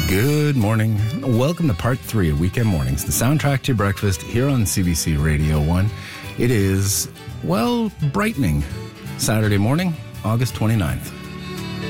Good morning. Welcome to part 3 of Weekend Mornings, the soundtrack to your breakfast here on CBC Radio 1. It is, well, brightening Saturday morning, August 29th.